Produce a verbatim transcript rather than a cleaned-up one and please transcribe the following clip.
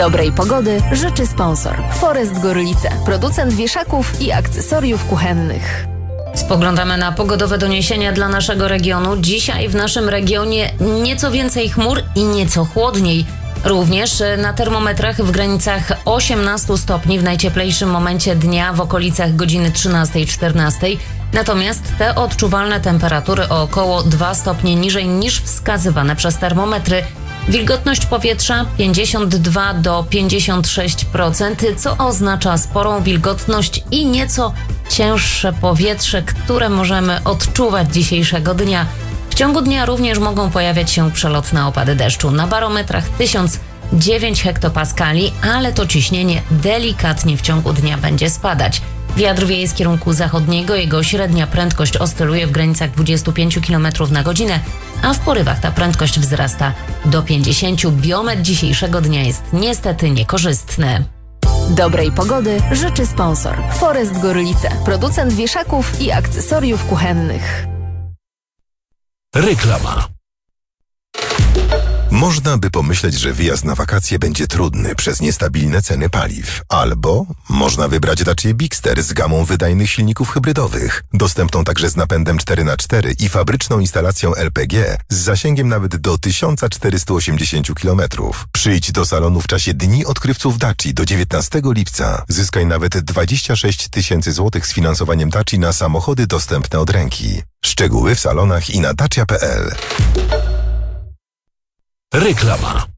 Dobrej pogody życzy sponsor Forest Gorlice, producent wieszaków i akcesoriów kuchennych. Spoglądamy na pogodowe doniesienia dla naszego regionu. Dzisiaj w naszym regionie nieco więcej chmur i nieco chłodniej. Również na termometrach w granicach osiemnaście stopni w najcieplejszym momencie dnia w okolicach godziny trzynastej czternastej. Natomiast te odczuwalne temperatury o około dwa stopnie niżej niż wskazywane przez termometry. Wilgotność powietrza pięćdziesiąt dwa do pięćdziesięciu sześciu procent, co oznacza sporą wilgotność i nieco cięższe powietrze, które możemy odczuwać dzisiejszego dnia. W ciągu dnia również mogą pojawiać się przelotne opady deszczu. Na barometrach tysiąc dziewięć hektopaskali, ale to ciśnienie delikatnie w ciągu dnia będzie spadać. Wiatr wieje z kierunku zachodniego, jego średnia prędkość oscyluje w granicach dwudziestu pięciu kilometrów na godzinę, a w porywach ta prędkość wzrasta do pięćdziesięciu. Biometr dzisiejszego dnia jest niestety niekorzystny. Dobrej pogody życzy sponsor Forest Gorlice, producent wieszaków i akcesoriów kuchennych. Reklama. Można by pomyśleć, że wyjazd na wakacje będzie trudny przez niestabilne ceny paliw. Albo można wybrać Dacia Bigster z gamą wydajnych silników hybrydowych, dostępną także z napędem cztery na cztery i fabryczną instalacją L P G z zasięgiem nawet do tysiąc czterysta osiemdziesiąt kilometrów. Przyjdź do salonu w czasie Dni Odkrywców Daci do dziewiętnastego lipca. Zyskaj nawet dwadzieścia sześć tysięcy złotych z finansowaniem Daci na samochody dostępne od ręki. Szczegóły w salonach i na dacia kropka p l. Reklama.